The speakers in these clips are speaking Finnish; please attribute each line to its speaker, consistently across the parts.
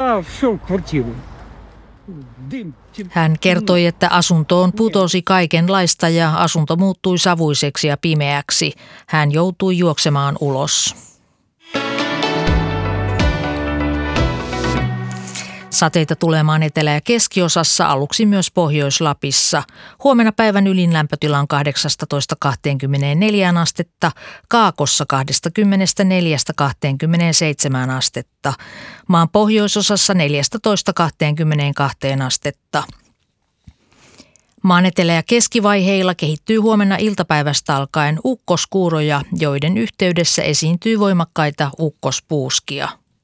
Speaker 1: Hän kertoi, että asuntoon putosi kaikenlaista ja asunto muuttui savuiseksi ja pimeäksi. Hän joutui juoksemaan ulos. Sateita tulemaan etelä- ja keskiosassa, aluksi myös Pohjois-Lapissa. Huomenna päivän ylin lämpötila on 18–24 astetta, Kaakossa 24–27 astetta. Maan pohjoisosassa 14–22 astetta. Maan etelä- ja keskivaiheilla kehittyy huomenna iltapäivästä alkaen ukkoskuuroja, joiden yhteydessä esiintyy voimakkaita ukkospuuskia.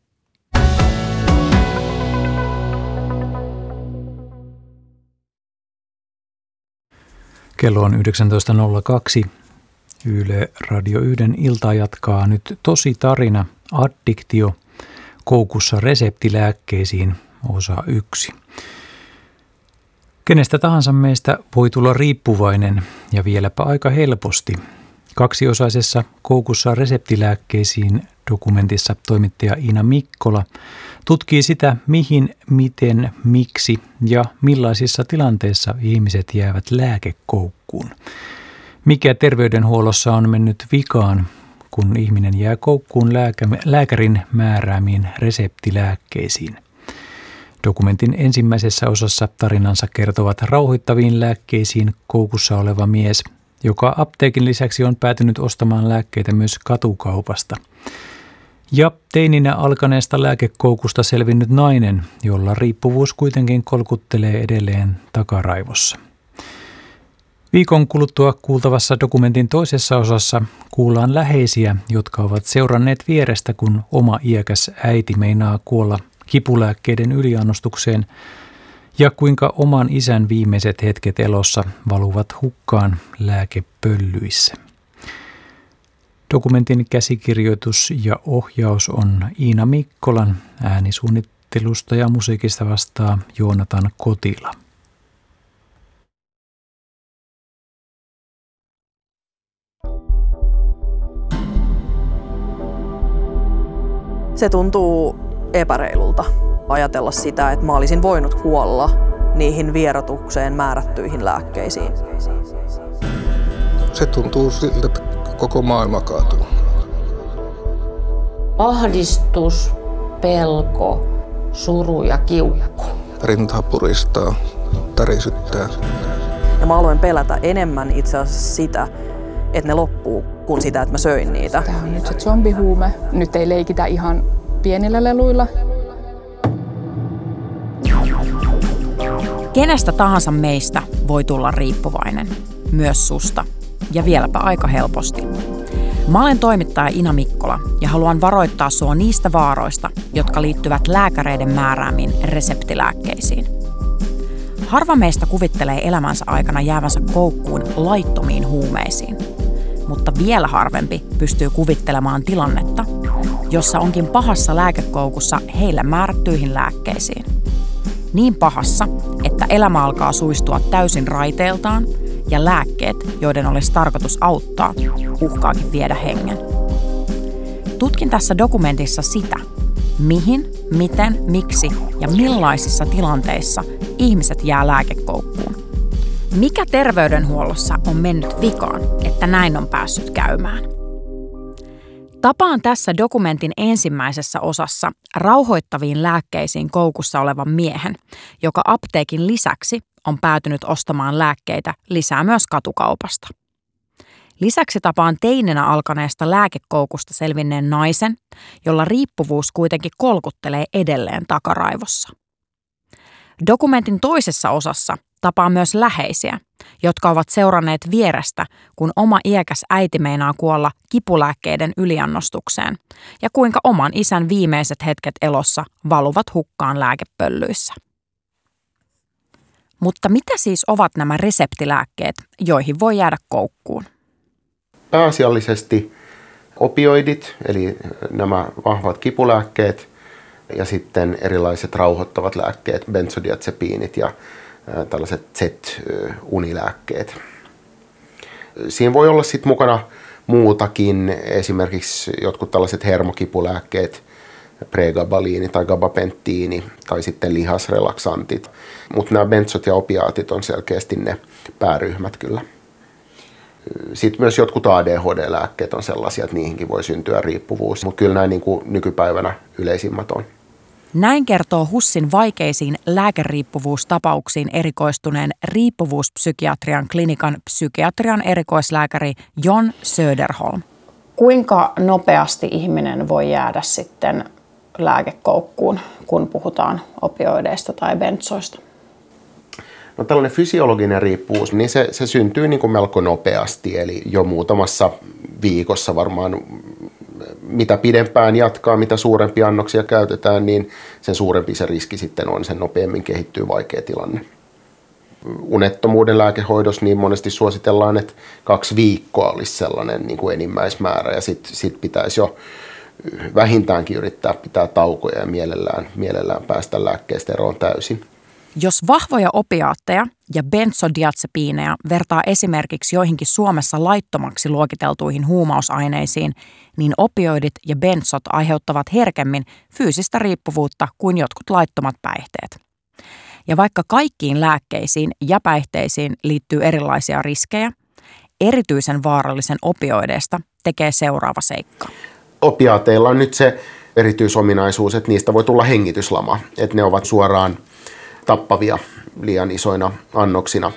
Speaker 2: Kello on 19.02. Yle Radio 1 iltaa jatkaa nyt tosi tarina, addiktio, koukussa reseptilääkkeisiin, osa 1. Kenestä tahansa meistä voi tulla riippuvainen ja vieläpä aika helposti. Kaksiosaisessa koukussa reseptilääkkeisiin dokumentissa toimittaja Iina Mikkola tutkii sitä, mihin, miten, miksi ja millaisissa tilanteissa ihmiset jäävät lääkekoukkuun. Mikä terveydenhuollossa on mennyt vikaan, kun ihminen jää koukkuun lääkärin määräämiin reseptilääkkeisiin. Dokumentin ensimmäisessä osassa tarinansa kertovat rauhoittaviin lääkkeisiin koukussa oleva mies, joka apteekin lisäksi on päätynyt ostamaan lääkkeitä myös katukaupasta. Ja teininä alkaneesta lääkekoukusta selvinnyt nainen, jolla riippuvuus kuitenkin kolkuttelee edelleen takaraivossa. Viikon kuluttua kuultavassa dokumentin toisessa osassa kuullaan läheisiä, jotka ovat seuranneet vierestä, kun oma iäkäs äiti meinaa kuolla kipulääkkeiden yliannostukseen ja kuinka oman isän viimeiset hetket elossa valuvat hukkaan lääkepöllyissä. Dokumentin käsikirjoitus ja ohjaus on Iina Mikkolan, äänisuunnittelusta ja musiikista vastaa Joonatan Kotila.
Speaker 3: Se tuntuu epäreilulta ajatella sitä, että mä olisin voinut kuolla niihin vierotukseen määrättyihin lääkkeisiin.
Speaker 4: Se tuntuu siltä, että koko maailma kaatuu.
Speaker 5: Ahdistus, pelko, suru ja kiukku.
Speaker 4: Rinta puristaa, tärisyttää.
Speaker 3: Ja mä aloin pelätä enemmän itse asiassa sitä, että ne loppuu, kuin sitä, että mä söin niitä.
Speaker 6: Tämä on nyt se zombihuume. Nyt ei leikitä ihan pienillä leluilla.
Speaker 7: Kenestä tahansa meistä voi tulla riippuvainen, myös susta, ja vieläpä aika helposti. Mä olen toimittaja Iina Mikkola ja haluan varoittaa sua niistä vaaroista, jotka liittyvät lääkäreiden määräämiin reseptilääkkeisiin. Harva meistä kuvittelee elämänsä aikana jäävänsä koukkuun laittomiin huumeisiin, mutta vielä harvempi pystyy kuvittelemaan tilannetta, jossa onkin pahassa lääkekoukussa heille määrättyihin lääkkeisiin. Niin pahassa, että elämä alkaa suistua täysin raiteeltaan ja lääkkeet, joiden olisi tarkoitus auttaa, uhkaakin viedä hengen. Tutkin tässä dokumentissa sitä, mihin, miten, miksi ja millaisissa tilanteissa ihmiset jää lääkekoukkuun. Mikä terveydenhuollossa on mennyt vikaan, että näin on päässyt käymään? Tapaan tässä dokumentin ensimmäisessä osassa rauhoittaviin lääkkeisiin koukussa olevan miehen, joka apteekin lisäksi on päätynyt ostamaan lääkkeitä lisää myös katukaupasta. Lisäksi tapaan teinenä alkaneesta lääkekoukusta selvinneen naisen, jolla riippuvuus kuitenkin kolkuttelee edelleen takaraivossa. Dokumentin toisessa osassa tapaan myös läheisiä, jotka ovat seuranneet vierestä, kun oma iäkäs äiti meinaa kuolla kipulääkkeiden yliannostukseen ja kuinka oman isän viimeiset hetket elossa valuvat hukkaan lääkepöllyissä. Mutta mitä siis ovat nämä reseptilääkkeet, joihin voi jäädä koukkuun?
Speaker 8: Pääasiallisesti opioidit, eli nämä vahvat kipulääkkeet ja sitten erilaiset rauhoittavat lääkkeet, benzodiazepiinit ja tällaiset Z-unilääkkeet. Siinä voi olla sitten mukana muutakin, esimerkiksi jotkut tällaiset hermokipulääkkeet, pregabaliini tai gabapenttiini tai sitten lihasrelaksantit. Mutta nämä bensot ja opiaatit on selkeästi ne pääryhmät kyllä. Sitten myös jotkut ADHD-lääkkeet on sellaisia, että niihinkin voi syntyä riippuvuus, mutta kyllä nämä niin kuin nykypäivänä yleisimmät on.
Speaker 7: Näin kertoo HUSin vaikeisiin lääkeriippuvuustapauksiin erikoistuneen riippuvuuspsykiatrian klinikan psykiatrian erikoislääkäri Jon Söderholm.
Speaker 5: Kuinka nopeasti ihminen voi jäädä sitten lääkekoukkuun, kun puhutaan opioideista tai bentsoista?
Speaker 8: No tällainen fysiologinen riippuvuus, niin se syntyy niin kuin melko nopeasti, eli jo muutamassa viikossa varmaan. Mitä pidempään jatkaa, mitä suurempia annoksia käytetään, niin sen suurempi se riski sitten on, sen nopeammin kehittyy vaikea tilanne. Unettomuuden lääkehoidossa niin monesti suositellaan, että 2 viikkoa olisi sellainen niin kuin enimmäismäärä ja sit pitäisi jo vähintäänkin yrittää pitää taukoja ja mielellään päästä lääkkeestä eroon täysin.
Speaker 7: Jos vahvoja opiaatteja ja benzodiazepiineja vertaa esimerkiksi joihinkin Suomessa laittomaksi luokiteltuihin huumausaineisiin, niin opioidit ja benzot aiheuttavat herkemmin fyysistä riippuvuutta kuin jotkut laittomat päihteet. Ja vaikka kaikkiin lääkkeisiin ja päihteisiin liittyy erilaisia riskejä, erityisen vaarallisen opioideista tekee seuraava seikka.
Speaker 8: Opiaateilla on nyt se erityisominaisuus, että niistä voi tulla hengityslama, että ne ovat suoraan tappavia liian isoina annoksina.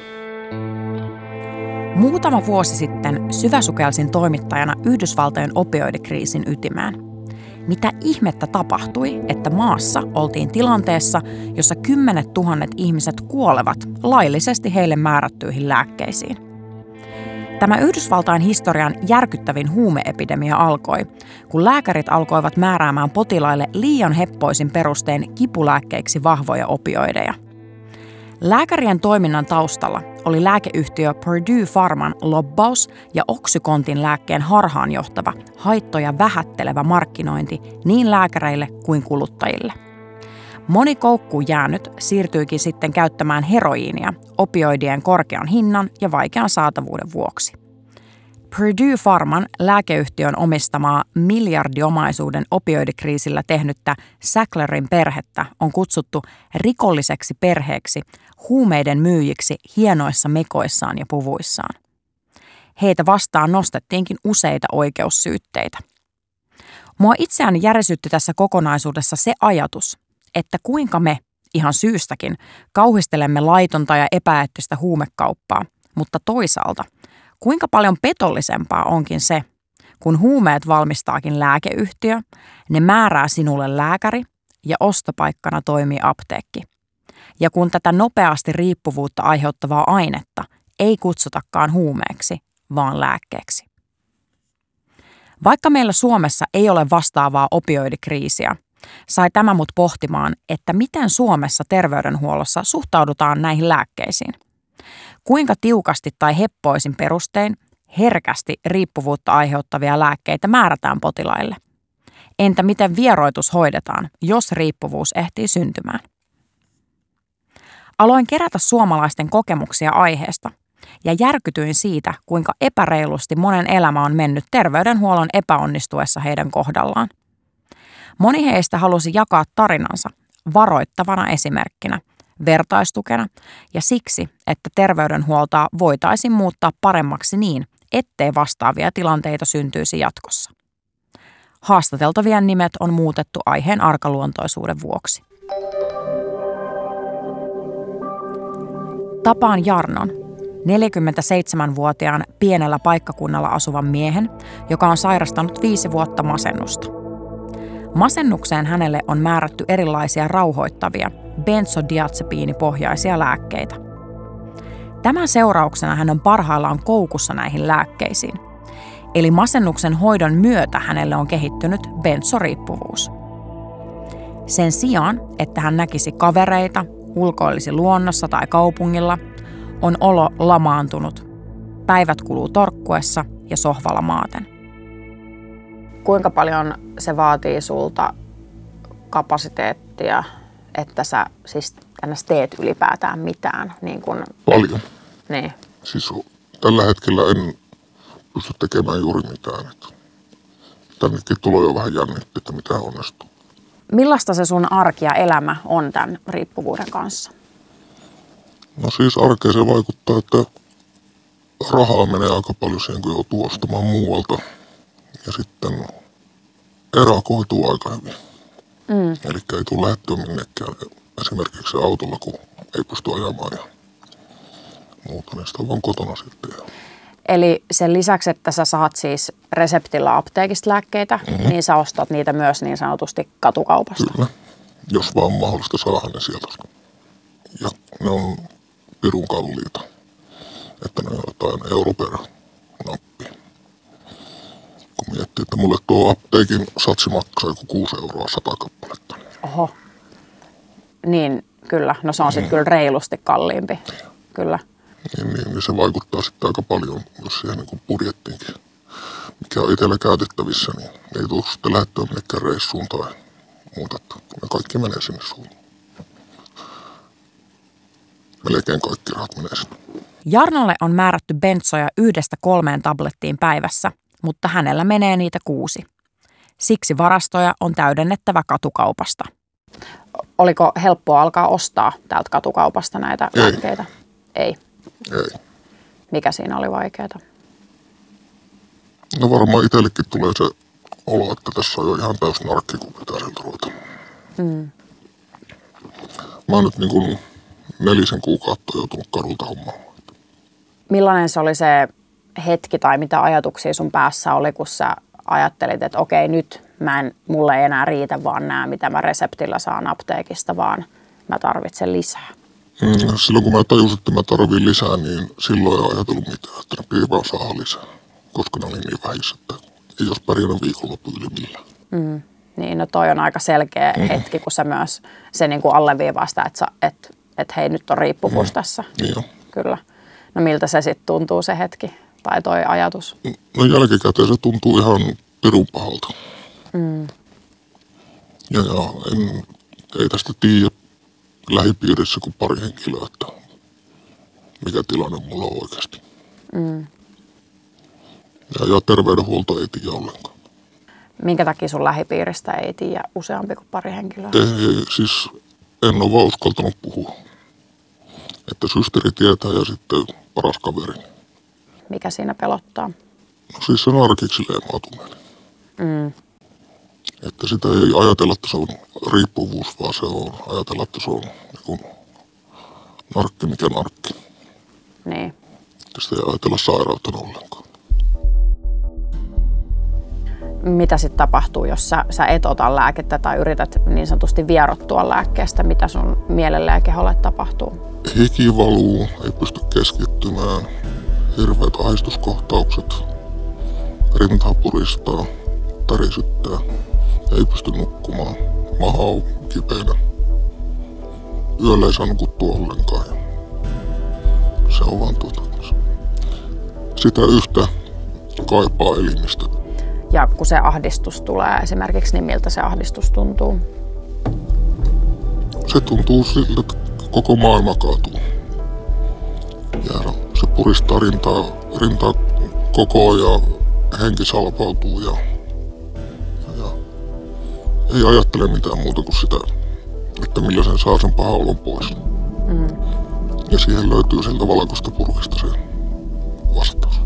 Speaker 7: Muutama vuosi sitten syväsukelsin toimittajana Yhdysvaltojen opioidikriisin ytimään. Mitä ihmettä tapahtui, että maassa oltiin tilanteessa, jossa 10 000 ihmiset kuolevat laillisesti heille määrättyihin lääkkeisiin? Tämä Yhdysvaltain historian järkyttävin huumeepidemia alkoi, kun lääkärit alkoivat määräämään potilaille liian heppoisin perustein kipulääkkeiksi vahvoja opioideja. Lääkärien toiminnan taustalla oli lääkeyhtiö Purdue Pharman lobbaus ja Oxycontin lääkkeen harhaanjohtava, haittoja vähättelevä markkinointi niin lääkäreille kuin kuluttajille. Moni koukkuun jäänyt siirtyikin sitten käyttämään heroiinia opioidien korkean hinnan ja vaikean saatavuuden vuoksi. Purdue Pharman lääkeyhtiön omistamaa miljardiomaisuuden opioidikriisillä tehnyttä Sacklerin perhettä on kutsuttu rikolliseksi perheeksi, huumeiden myyjiksi hienoissa mekoissaan ja puvuissaan. Heitä vastaan nostettiinkin useita oikeussyytteitä. Mua itseäni järisytti tässä kokonaisuudessa se ajatus, että kuinka me, ihan syystäkin, kauhistelemme laitonta ja epäeettistä huumekauppaa, mutta toisaalta kuinka paljon petollisempaa onkin se, kun huumeet valmistaakin lääkeyhtiö, ne määrää sinulle lääkäri ja ostopaikkana toimii apteekki. Ja kun tätä nopeasti riippuvuutta aiheuttavaa ainetta ei kutsutakaan huumeeksi, vaan lääkkeeksi. Vaikka meillä Suomessa ei ole vastaavaa opioidikriisiä, sai tämä mut pohtimaan, että miten Suomessa terveydenhuollossa suhtaudutaan näihin lääkkeisiin. Kuinka tiukasti tai heppoisin perustein herkästi riippuvuutta aiheuttavia lääkkeitä määrätään potilaille? Entä miten vieroitus hoidetaan, jos riippuvuus ehtii syntymään? Aloin kerätä suomalaisten kokemuksia aiheesta ja järkytyin siitä, kuinka epäreilusti monen elämä on mennyt terveydenhuollon epäonnistuessa heidän kohdallaan. Moni heistä halusi jakaa tarinansa varoittavana esimerkkinä, vertaistukena ja siksi, että terveydenhuoltoa voitaisiin muuttaa paremmaksi niin, ettei vastaavia tilanteita syntyisi jatkossa. Haastateltavien nimet on muutettu aiheen arkaluontoisuuden vuoksi. Tapaan Jarnon, 47-vuotiaan pienellä paikkakunnalla asuvan miehen, joka on sairastanut 5 vuotta masennusta. Masennukseen hänelle on määrätty erilaisia rauhoittavia, benzodiazepiinipohjaisia lääkkeitä. Tämän seurauksena hän on parhaillaan koukussa näihin lääkkeisiin. Eli masennuksen hoidon myötä hänelle on kehittynyt benzoriippuvuus. Sen sijaan, että hän näkisi kavereita, ulkoilisi luonnossa tai kaupungilla, on olo lamaantunut. Päivät kuluu torkkuessa ja sohvalla maaten.
Speaker 5: Kuinka paljon se vaatii sulta kapasiteettia, että sä siis teet ylipäätään mitään? Niin kun...
Speaker 9: Paljon.
Speaker 5: Niin.
Speaker 9: Siis tällä hetkellä en pysty tekemään juuri mitään. Tännekin tulee jo vähän jännitti, että mitä onnistuu.
Speaker 5: Millaista se sun arki ja elämä on tämän riippuvuuden kanssa?
Speaker 9: No siis arkeen se vaikuttaa, että rahaa menee aika paljon siihen, kun joutuu ostamaan muualta. Ja sitten erakoituu aika hyvin. Eli ei tule lähdettyä minnekään esimerkiksi autolla, kun ei pysty ajamaan ja muuta. Niin sitä on vaan kotona sitten.
Speaker 5: Eli sen lisäksi, että sä saat siis reseptillä apteekista lääkkeitä, niin sä ostat niitä myös niin sanotusti katukaupasta.
Speaker 9: Kyllä, jos vaan on mahdollista saada ne sieltä. Ja ne on pirun kalliita, että ne on jotain euro per nappi. Kun miettii, että mulle tuo apteekin satsi maksaa joku 6 euroa 100 kappaletta.
Speaker 5: Oho. Niin, kyllä. No se on sitten kyllä reilusti kalliimpi. Kyllä.
Speaker 9: Niin se vaikuttaa sitten aika paljon myös siihen niin budjettiinkin, mikä on itsellä käytettävissä, niin ei tule sitten lähdettyä minnekään reissuun tai muuta, että ne kaikki menee sinne suuntaan. Melkein kaikki rahat menee sinne.
Speaker 7: Jarnolle on määrätty bentsoja 1-3 tablettiin päivässä, mutta hänellä menee niitä 6. Siksi varastoja on täydennettävä katukaupasta.
Speaker 5: Oliko helppoa alkaa ostaa täältä katukaupasta näitä lääkkeitä? Ei. Mikä siinä oli vaikeaa?
Speaker 9: No varmaan itsellekin tulee se olo, että tässä on jo ihan täys narkki, kun pitää sieltä ruveta. Mä oon nyt niin kuin 4 kuukautta joutunut kadulta hommaamaan.
Speaker 5: Millainen se oli se hetki tai mitä ajatuksia sun päässä oli, kun sä ajattelit, että okei, nyt mulle ei enää riitä vaan nämä, mitä mä reseptillä saan apteekista, vaan mä tarvitsen lisää?
Speaker 9: Silloin kun mä tajusin, että mä tarvitsen lisää, niin silloin ei ajatellut mitään, että ne pitää vaan saada lisää, koska ne oli niin vähissä, että ei olisi pärjännyt viikonloppu yli millään.
Speaker 5: Niin, no toi on aika selkeä hetki, kun sä myös se niin kuin alleviivaa sitä, että hei, nyt on riippuvuus tässä.
Speaker 9: Niin jo.
Speaker 5: Kyllä. No miltä se sitten tuntuu se hetki tai toi ajatus?
Speaker 9: No jälkikäteen se tuntuu ihan pirun pahalta. Ja ei tästä tiedä lähipiirissä kuin pari henkilöä, että mikä tilanne mulla on oikeasti. Ja terveydenhuolto ei tiedä ollenkaan.
Speaker 5: Minkä takia sun lähipiiristä ei tiedä useampi kuin pari henkilöä?
Speaker 9: Ei, siis en ole vaan uskaltanut puhua. Että systeri tietää ja sitten paras kaveri.
Speaker 5: Mikä siinä pelottaa?
Speaker 9: No siis se on arkiksi leimautuminen. Että sitä ei ajatella, että se on riippuvuus, vaan se on ajatella, että se on niin narkki mikä narkki.
Speaker 5: Niin.
Speaker 9: Että sitä ei ajatella sairautta ollenkaan.
Speaker 5: Mitä sitten tapahtuu, jos sä et ota lääkettä tai yrität niin sanotusti vierottua lääkkeestä? Mitä sun mielelle ja keholle tapahtuu?
Speaker 9: Hiki valuu, ei pysty keskittymään, hirveät ahdistuskohtaukset, rintaa puristaa, tärisyttää, ei pysty nukkumaan, maha on kipeänä. Yöllä ei saa nukuttua ollenkaan. Se on vaan sitä yhtä kaipaa elimistä.
Speaker 5: Ja kun se ahdistus tulee esimerkiksi, niin miltä se ahdistus tuntuu?
Speaker 9: Se tuntuu siltä, että koko maailma kaatuu. Ja se puristaa rintaa koko ja henki salpautuu ja ei ajattele mitään muuta kuin sitä, että millä sen saa sen pahan olon pois. Ja siihen löytyy sieltä valkoista purkista se vastaus.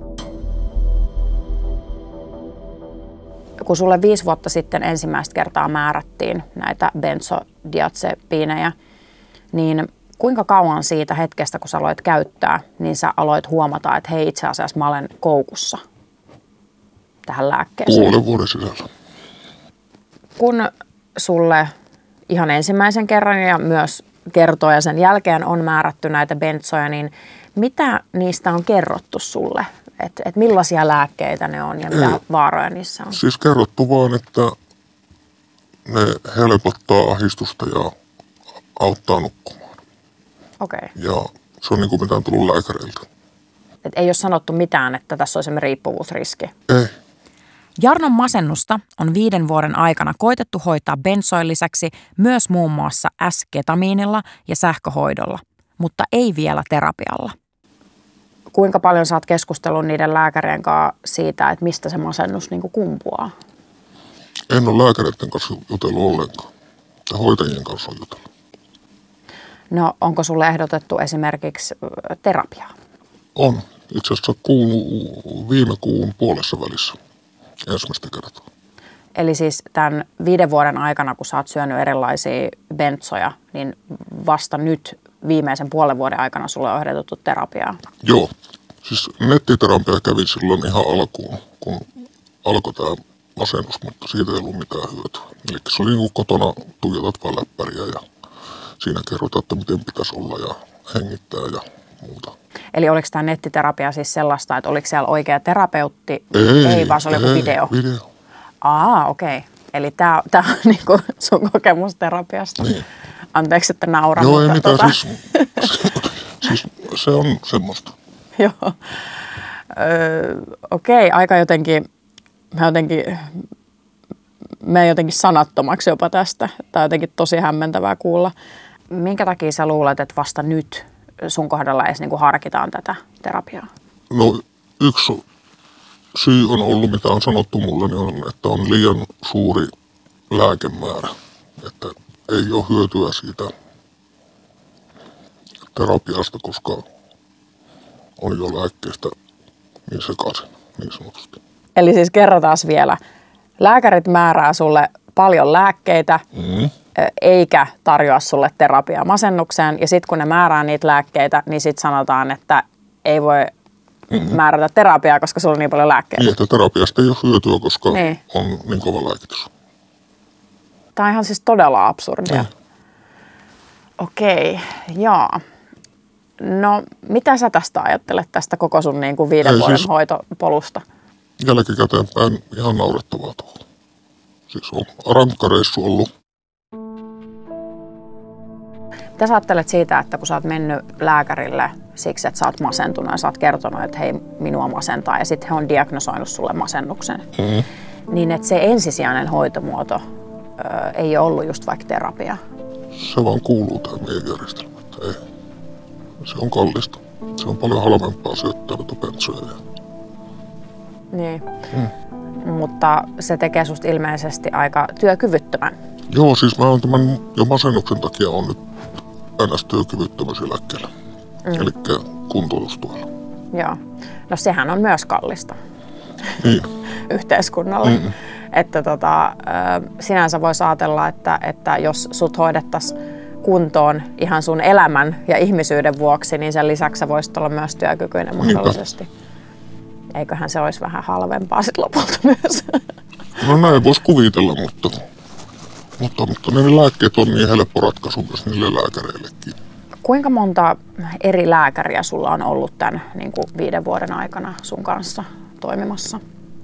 Speaker 5: Kun sulle 5 vuotta sitten ensimmäistä kertaa määrättiin näitä benzodiazepiinejä, niin kuinka kauan siitä hetkestä, kun sä aloit käyttää, niin sä aloit huomata, että hei, itse asiassa mä olen koukussa tähän lääkkeeseen?
Speaker 9: 5 vuoden sisällä.
Speaker 5: Kun sulle ihan ensimmäisen kerran ja myös kertoja sen jälkeen on määrätty näitä bentsoja, niin mitä niistä on kerrottu sulle? Et millaisia lääkkeitä ne on ja mitä vaaroja niissä on?
Speaker 9: Siis kerrottu vaan, että ne helpottaa ahdistusta ja auttaa nukkumaan.
Speaker 5: Okei.
Speaker 9: Ja se on niin kuin mitä on tullut lääkäreiltä.
Speaker 5: Et ei ole sanottu mitään, että tässä on semmoinen riippuvuusriski?
Speaker 9: Ei.
Speaker 7: Jarnon masennusta on 5 vuoden aikana koitettu hoitaa bensoin lisäksi myös muun muassa S-ketamiinilla ja sähköhoidolla, mutta ei vielä terapialla.
Speaker 5: Kuinka paljon sä oot keskustellut niiden lääkärien kanssa siitä, että mistä se masennus niin kuin kumpuaa?
Speaker 9: En ole lääkäreiden kanssa jutellut ollenkaan. Ja hoitajien kanssa on jutellut.
Speaker 5: No onko sulle ehdotettu esimerkiksi terapiaa?
Speaker 9: On. Itse asiassa viime kuun puolessa välissä ensimmäistä kertaa.
Speaker 5: Eli siis tämän 5 vuoden aikana, kun sä oot syönyt erilaisia bentsoja, niin vasta nyt viimeisen puolen vuoden aikana sulle on ehdotettu terapiaa?
Speaker 9: Joo. Siis nettiterapia kävi silloin ihan alkuun, kun alkoi tämä masennus, mutta siitä ei ollut mitään hyötyä. Eli se oli niin kuin kotona tuijotat vaan läppäriä ja siinä kerrotaan, että miten pitäisi olla ja hengittää ja muuta.
Speaker 5: Eli oliko tämä nettiterapia siis sellaista, että oliko siellä oikea terapeutti? Ei vaan se oli joku video?
Speaker 9: Video.
Speaker 5: Okei. Okay. Eli tämä on niinku sun kokemus terapiasta.
Speaker 9: Niin.
Speaker 5: Anteeksi, että nauran.
Speaker 9: Joo, ei mitään. Siis se on semmoista.
Speaker 5: Joo. Okei, aika jotenkin, menen jotenkin sanattomaksi jopa tästä. Tämä on jotenkin tosi hämmentävää kuulla. Minkä takia sä luulet, että vasta nyt sun kohdalla edes niinku harkitaan tätä terapiaa?
Speaker 9: No yksi syy on ollut, mitä on sanottu mulle, niin on, että on liian suuri lääkemäärä. Että ei ole hyötyä siitä terapiasta, koska on jo lääkkeestä niin sekaisin, niin sanotusti.
Speaker 5: Eli siis kerrotaan vielä. Lääkärit määrää sulle paljon lääkkeitä, eikä tarjoa sulle terapiaa masennukseen. Ja sitten kun ne määrää niitä lääkkeitä, niin sitten sanotaan, että ei voi määrätä terapiaa, koska sulla on niin paljon lääkkeitä.
Speaker 9: Niin, että terapiasta ei ole hyötyä, koska on niin kova lääkitys.
Speaker 5: Tämä on ihan siis todella absurdia. Okei, jaa. No, mitä sä tästä ajattelet, tästä koko sun niin kuin 5 vuoden hoitopolusta?
Speaker 9: Jälkikäteen päin ihan naurettavaa tuolla. Siis on rankka reissu ollut.
Speaker 5: Mitä sä ajattelet siitä, että kun sä oot mennyt lääkärille siksi, että sä oot masentunut ja sä oot kertonut, että hei, minua masentaa, ja sitten he on diagnosoinut sulle masennuksen, niin että se ensisijainen hoitomuoto ei ole ollut just vaikka terapia?
Speaker 9: Se vaan kuuluu tähän meidän järjestelmään, että ei. Se on kallista. Se on paljon halvempaa syöttää noita bentsoja.
Speaker 5: Niin. Mutta se tekee susta ilmeisesti aika työkyvyttömän.
Speaker 9: Joo, siis mä oon tämän jo masennuksen takia on nyt NS-työkyvyttömyyseläkkeellä. Eli kuntoutustuella.
Speaker 5: Joo. No sehän on myös kallista.
Speaker 9: Niin.
Speaker 5: Yhteiskunnalle. Että sinänsä voisi ajatella, että jos sut hoidettaisiin kuntoon ihan sun elämän ja ihmisyyden vuoksi, niin sen lisäksi sä voisit olla myös työkykyinen mahdollisesti. Eiköhän se olisi vähän halvempaa sit lopulta myös.
Speaker 9: No näin voisi kuvitella, mutta ne lääkkeet on niin helppo ratkaisu myös niille lääkäreillekin.
Speaker 5: Kuinka monta eri lääkäriä sulla on ollut tämän niin kuin 5 vuoden aikana sun kanssa toimimassa?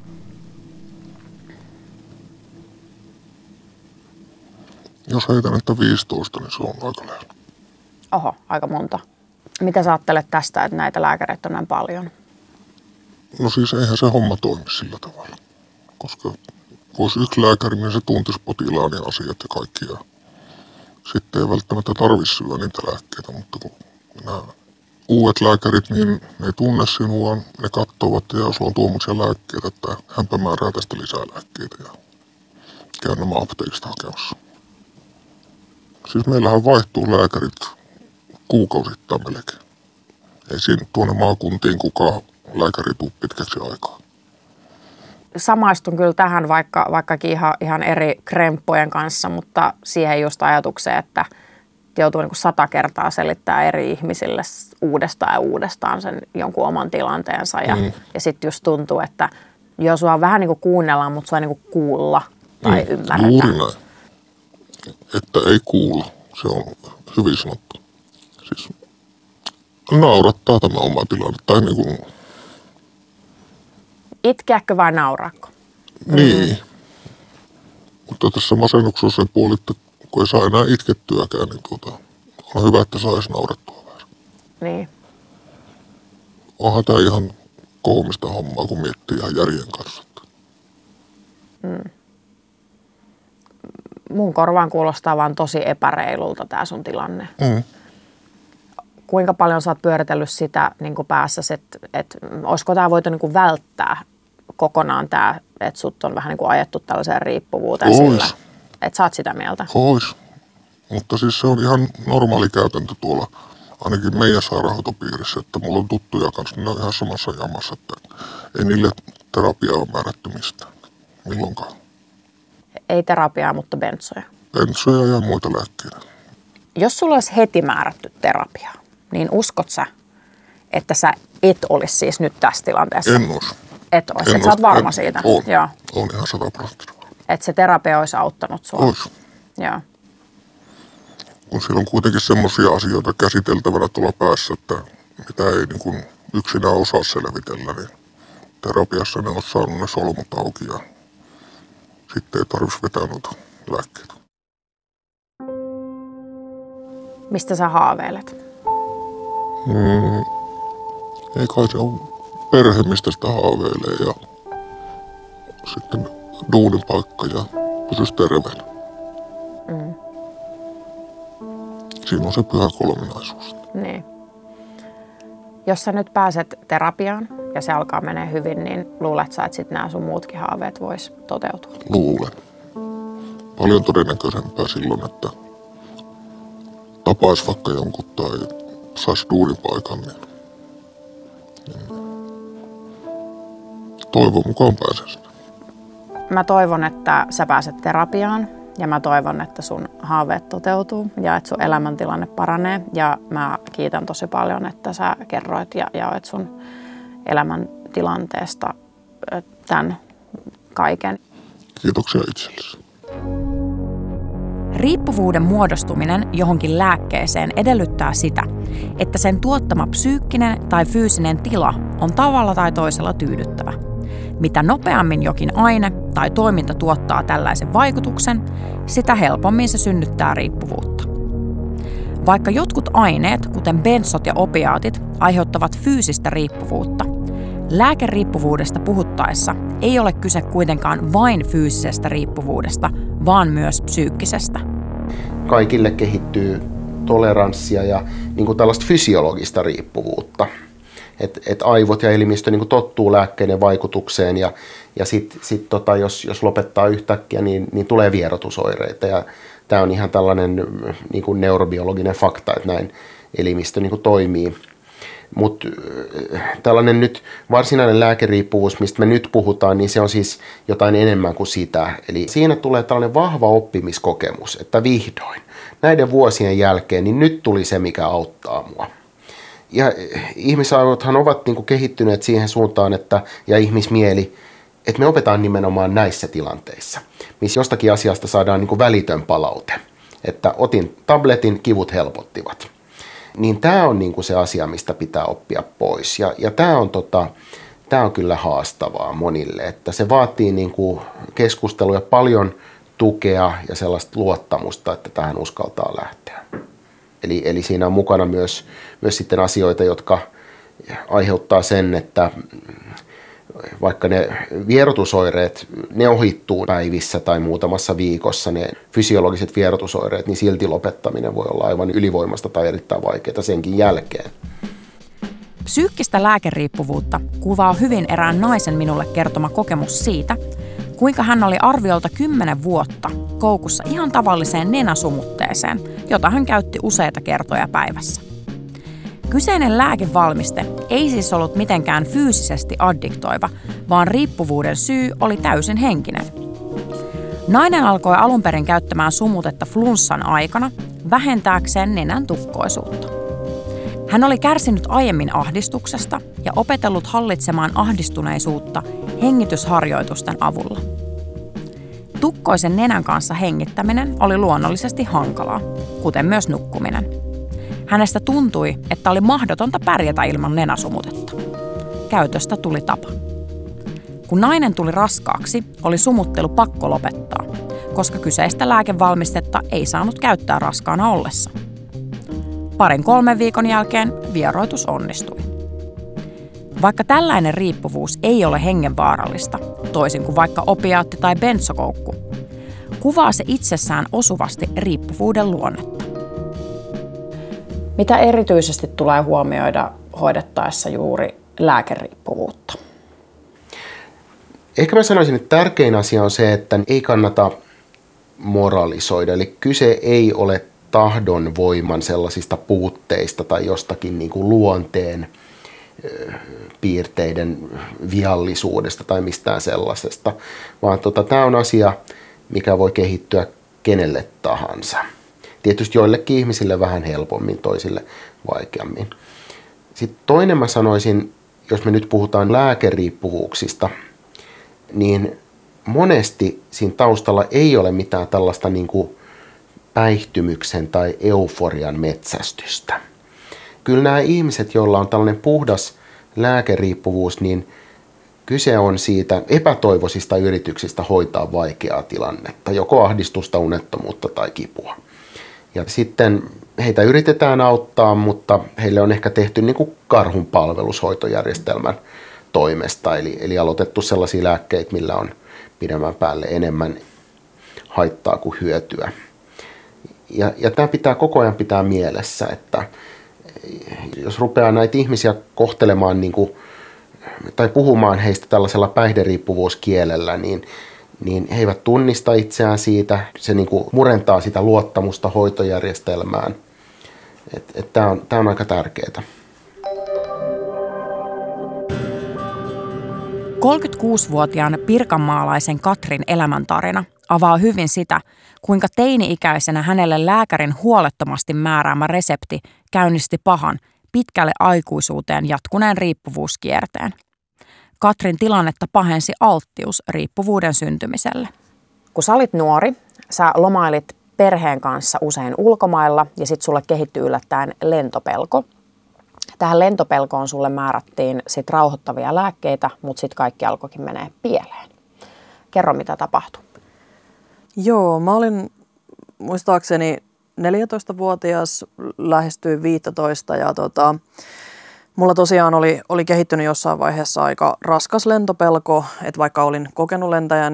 Speaker 9: Jos heitän, että 15, niin se on aika lähellä.
Speaker 5: Oho, aika monta. Mitä sä ajattelet tästä, että näitä lääkäreitä on näin paljon?
Speaker 9: No siis eihän se homma toimi sillä tavalla. Koska voisi yksi lääkäri, niin se tuntisi potilaan ja asiat ja kaikki. Ja sitten ei välttämättä tarvitse syödä niitä lääkkeitä, mutta kun nämä uudet lääkärit, niin ne ei tunne sinua, ne katsovat ja jos on tuommoisia lääkkeitä, että hänpä määrää tästä lisää lääkkeitä ja käy nämä apteekista hakemassa. Siis meillähän vaihtuu lääkärit kuukausittain melkein. Ei siinä tuonne maakuntiin kukaan lääkäri tuu pitkäksi aikaa.
Speaker 5: Samaistun kyllä tähän vaikkakin ihan eri kremppojen kanssa, mutta siihen just ajatukseen, että joutuu niin kuin 100 kertaa selittämään eri ihmisille uudestaan ja uudestaan sen jonkun oman tilanteensa. Ja sitten just tuntuu, että joo, sua vähän niin kuin kuunnellaan, mutta sua ei niin kuin kuulla tai ymmärretä.
Speaker 9: Juuri näin. Että ei kuulla. Se on hyvin sanottu. Siis naurattaa tämä oma tilanne. Tai niin kuin...
Speaker 5: Itkeäkö vai nauraako?
Speaker 9: Niin. Mutta tässä masennuksessa se puoli, että kun ei saa enää itkettyäkään, niin on hyvä, että saisi naurettua vähän.
Speaker 5: Niin.
Speaker 9: Onhan tämä ihan koomista hommaa, kun miettii ihan järjen kanssa.
Speaker 5: Mun korvaan kuulostaa vaan tosi epäreilulta tää sun tilanne. Kuinka paljon sä oot pyöritellyt sitä niin kuin päässäsi, että olisiko tää voitu niin kuin välttää kokonaan tämä, että sut on vähän niin kuin ajettu tällaiseen riippuvuuteen sillä? Että sä oot sitä mieltä?
Speaker 9: Ois. Mutta siis se on ihan normaali käytäntö tuolla, ainakin meidän sairaanhoitopiirissä, että mulla on tuttuja kanssa, ne on ihan samassa jamassa, että ei niille terapiaa ole määrätty mistään, milloinkaan.
Speaker 5: Ei terapiaa, mutta bentsoja.
Speaker 9: Bentsoja ja muita lääkkeitä.
Speaker 5: Jos sulla olisi heti määrätty terapiaa, niin uskot sä, että sä et olisi siis nyt tässä tilanteessa?
Speaker 9: En olisi.
Speaker 5: Et olisi, että sä oot varma siitä?
Speaker 9: On,
Speaker 5: Joo.
Speaker 9: On ihan 100%.
Speaker 5: Että se terapia olisi auttanut sua?
Speaker 9: Ois.
Speaker 5: Joo.
Speaker 9: Kun siellä on kuitenkin semmoisia asioita käsiteltävänä tuolla päässä, että mitä ei niin kuin yksinään osaa selvitellä, niin terapiassa ne on saanut ne solmut auki ja sitten ei tarvitsisi vetää noita lääkkeitä.
Speaker 5: Mistä sä haaveilet?
Speaker 9: Ei kai se on perhe, mistä sitä haaveilee ja sitten duunin paikka ja pysyisi terveenä. Siinä on se pyhä kolminaisuus.
Speaker 5: Niin. Jos sä nyt pääset terapiaan ja se alkaa menee hyvin, niin luulet sä, että sitten nämä sun muutkin haaveet vois toteutua?
Speaker 9: Luulen. Paljon todennäköisempää silloin, että tapaisi vaikka jonkun tai saisi duunipaikan, niin toivon mukaan pääsen sinne.
Speaker 5: Mä toivon, että sä pääset terapiaan ja mä toivon, että sun haaveet toteutuu ja että sun elämäntilanne paranee. Ja mä kiitän tosi paljon, että sä kerroit ja jaoit sun elämäntilanteesta tämän kaiken.
Speaker 9: Kiitoksia itsellesi.
Speaker 7: Riippuvuuden muodostuminen johonkin lääkkeeseen edellyttää sitä, että sen tuottama psyykkinen tai fyysinen tila on tavalla tai toisella tyydyttävä. Mitä nopeammin jokin aine tai toiminta tuottaa tällaisen vaikutuksen, sitä helpommin se synnyttää riippuvuutta. Vaikka jotkut aineet, kuten bensot ja opiaatit, aiheuttavat fyysistä riippuvuutta, lääkeriippuvuudesta puhuttaessa ei ole kyse kuitenkaan vain fyysisestä riippuvuudesta, vaan myös psyykkisestä.
Speaker 8: Kaikille kehittyy toleranssia ja niin kuin tällaista fysiologista riippuvuutta. Et aivot ja elimistö niin kuin tottuu lääkkeiden vaikutukseen ja jos lopettaa yhtäkkiä, niin tulee vierotusoireita. Ja tämä on ihan tällainen niin kuin neurobiologinen fakta, että näin elimistö niin kuin toimii. Mutta tällainen nyt varsinainen lääkeriippuvuus, mistä me nyt puhutaan, niin se on siis jotain enemmän kuin sitä. Eli siinä tulee tällainen vahva oppimiskokemus, että vihdoin näiden vuosien jälkeen, niin nyt tuli se, mikä auttaa mua. Ja ihmisaivothan ovat niin kuin kehittyneet siihen suuntaan, ja ihmismieli, että me opetaan nimenomaan näissä tilanteissa, missä jostakin asiasta saadaan niin kuin välitön palaute. Että otin tabletin, kivut helpottivat. Niin tämä on niin kuin se asia, mistä pitää oppia pois. Ja tämä on kyllä haastavaa monille, että se vaatii niin kuin keskustelua, paljon tukea ja sellaista luottamusta, että tähän uskaltaa lähteä. Eli siinä on mukana myös sitten asioita, jotka aiheuttaa sen, että vaikka ne vierotusoireet, ne ohittuu päivissä tai muutamassa viikossa, ne fysiologiset vierotusoireet, niin silti lopettaminen voi olla aivan ylivoimasta tai erittäin vaikeaa senkin jälkeen.
Speaker 7: Psyykkistä lääkeriippuvuutta kuvaa hyvin erään naisen minulle kertoma kokemus siitä, kuinka hän oli arviolta 10 vuotta koukussa ihan tavalliseen nenäsumutteeseen, jota hän käytti useita kertoja päivässä. Kyseinen lääkevalmiste ei siis ollut mitenkään fyysisesti addiktoiva, vaan riippuvuuden syy oli täysin henkinen. Nainen alkoi alun perin käyttämään sumutetta flunssan aikana vähentääkseen nenän tukkoisuutta. Hän oli kärsinyt aiemmin ahdistuksesta ja opetellut hallitsemaan ahdistuneisuutta hengitysharjoitusten avulla. Tukkoisen nenän kanssa hengittäminen oli luonnollisesti hankalaa, kuten myös nukkuminen. Hänestä tuntui, että oli mahdotonta pärjätä ilman nenäsumutetta. Käytöstä tuli tapa. Kun nainen tuli raskaaksi, oli sumuttelu pakko lopettaa, koska kyseistä lääkevalmistetta ei saanut käyttää raskaana ollessa. 2-3 viikon jälkeen vieroitus onnistui. Vaikka tällainen riippuvuus ei ole hengenvaarallista, toisin kuin vaikka opiaatti tai bentsokoukku, kuvaa se itsessään osuvasti riippuvuuden luonnetta.
Speaker 5: Mitä erityisesti tulee huomioida hoidettaessa juuri lääkeriippuvuutta?
Speaker 8: Ehkä mä sanoisin, että tärkein asia on se, että ei kannata moralisoida. Eli kyse ei ole tahdonvoiman sellaisista puutteista tai jostakin niin kuin luonteen piirteiden viallisuudesta tai mistään sellaisesta, vaan tämä on asia, mikä voi kehittyä kenelle tahansa. Tietysti joillekin ihmisille vähän helpommin, toisille vaikeammin. Sitten toinen mä sanoisin, jos me nyt puhutaan lääkeriippuvuuksista, niin monesti siinä taustalla ei ole mitään tällaista niin kuin päihtymyksen tai euforian metsästystä. Kyllä nämä ihmiset, joilla on tällainen puhdas lääkeriippuvuus, niin kyse on siitä epätoivoisista yrityksistä hoitaa vaikeaa tilannetta, joko ahdistusta, unettomuutta tai kipua. Ja sitten heitä yritetään auttaa, mutta heille on ehkä tehty niin kuin karhunpalvelushoitojärjestelmän toimesta, eli aloitettu sellaisia lääkkeitä, millä on pidemmän päälle enemmän haittaa kuin hyötyä. Ja tämä pitää koko ajan pitää mielessä, että jos rupeaa näitä ihmisiä kohtelemaan tai puhumaan heistä tällaisella päihderiippuvuuskielellä, niin he eivät tunnista itseään siitä. Se murentaa sitä luottamusta hoitojärjestelmään. Tämä on aika tärkeää.
Speaker 7: 36-vuotiaan pirkanmaalaisen Katrin elämäntarina avaa hyvin sitä, kuinka teini-ikäisenä hänelle lääkärin huolettomasti määräämä resepti käynnisti pahan, pitkälle aikuisuuteen jatkuneen riippuvuuskierteen. Katrin tilannetta pahensi alttius riippuvuuden syntymiselle.
Speaker 5: Kun sä olit nuori, sä lomailit perheen kanssa usein ulkomailla ja sitten sulle kehittyi yllättäen lentopelko. Tähän lentopelkoon sulle määrättiin sit rauhoittavia lääkkeitä, mutta sitten kaikki alkoikin menee pieleen. Kerro, mitä tapahtui.
Speaker 3: Joo, mä olin muistaakseni 14-vuotias, lähestyin 15 ja mulla tosiaan oli kehittynyt jossain vaiheessa aika raskas lentopelko, että vaikka olin kokenut lentäjä,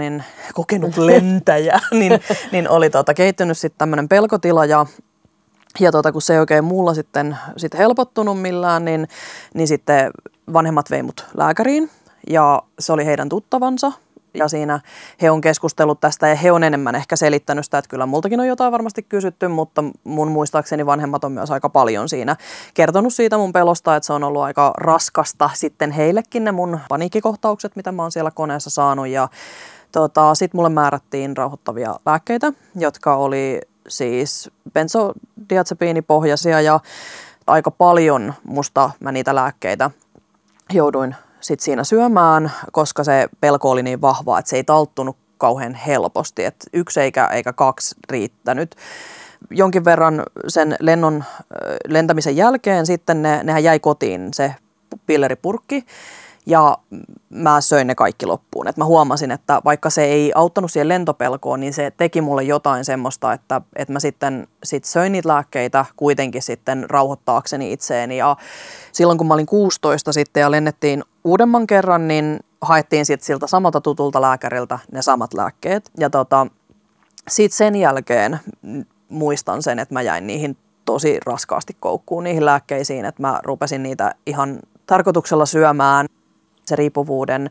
Speaker 3: niin oli kehittynyt sitten tämmöinen pelkotila ja kun se ei oikein mulla sitten helpottunut millään, niin sitten vanhemmat vei mut lääkäriin ja se oli heidän tuttavansa. Ja siinä he on keskustellut tästä ja he on enemmän ehkä selittänyt sitä, että kyllä multakin on jotain varmasti kysytty, mutta mun muistaakseni vanhemmat on myös aika paljon siinä kertonut siitä mun pelosta, että se on ollut aika raskasta sitten heillekin ne mun paniikkikohtaukset, mitä mä oon siellä koneessa saanut. Ja sitten mulle määrättiin rauhoittavia lääkkeitä, jotka oli siis benzodiazepiinipohjaisia ja aika paljon mä niitä lääkkeitä jouduin sitten siinä syömään, koska se pelko oli niin vahvaa, että se ei talttunut kauhean helposti. Että 1 eikä 2 riittänyt. Jonkin verran sen lentämisen jälkeen sitten nehän jäi kotiin se pilleripurkki ja mä söin ne kaikki loppuun. Et mä huomasin, että vaikka se ei auttanut siihen lentopelkoon, niin se teki mulle jotain semmoista, että mä sitten söin niitä lääkkeitä kuitenkin sitten rauhoittaakseni itseeni. Ja silloin kun mä olin 16 sitten ja lennettiin uudemman kerran, niin haettiin sitten siltä samalta tutulta lääkäriltä ne samat lääkkeet. Ja sitten sen jälkeen muistan sen, että mä jäin niihin tosi raskaasti koukkuun niihin lääkkeisiin, että mä rupesin niitä ihan tarkoituksella syömään. Se riippuvuuden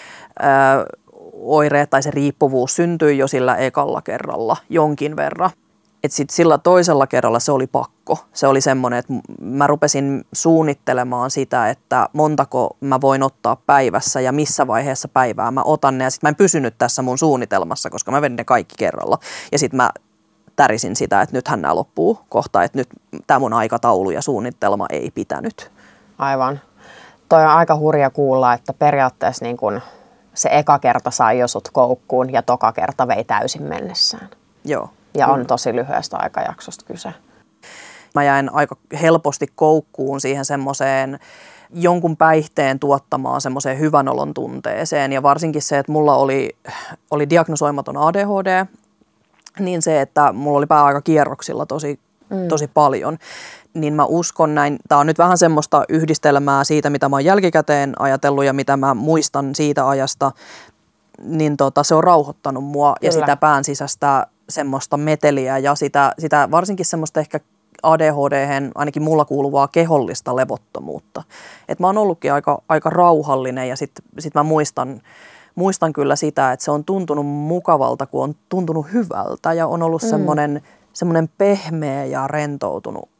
Speaker 3: oireet tai se riippuvuus syntyi jo sillä ekalla kerralla jonkin verran. Et sit sillä toisella kerralla se oli pakko. Se oli semmoinen, että mä rupesin suunnittelemaan sitä, että montako mä voin ottaa päivässä ja missä vaiheessa päivää mä otan ne. Ja sit mä en pysynyt tässä mun suunnitelmassa, koska mä vedin ne kaikki kerralla. Ja sit mä tärisin sitä, että nythän nämä loppuu kohta, että nyt tää mun aikataulu ja suunnitelma ei pitänyt.
Speaker 5: Aivan. Toi on aika hurja kuulla, että periaatteessa niin kun se eka kerta sai jo sut koukkuun ja toka kerta vei täysin mennessään.
Speaker 3: Joo.
Speaker 5: Ja on tosi lyhyestä aikajaksosta kyse.
Speaker 3: Mä jäin aika helposti koukkuun siihen semmoiseen jonkun päihteen tuottamaan semmoiseen hyvän olon tunteeseen. Ja varsinkin se, että mulla oli diagnosoimaton ADHD, niin se, että mulla oli pää aika kierroksilla tosi paljon. Niin mä uskon näin, tää on nyt vähän semmoista yhdistelmää siitä, mitä mä oon jälkikäteen ajatellut ja mitä mä muistan siitä ajasta, niin se on rauhoittanut mua. Kyllä. Ja sitä pään sisäistä semmoista meteliä ja sitä varsinkin semmoista ehkä ADHD:hen ainakin mulla kuuluvaa kehollista levottomuutta. Et mä oon ollutkin aika rauhallinen ja sit mä muistan kyllä sitä, että se on tuntunut mukavalta, kun on tuntunut hyvältä ja on ollut semmoinen pehmeä ja rentoutunut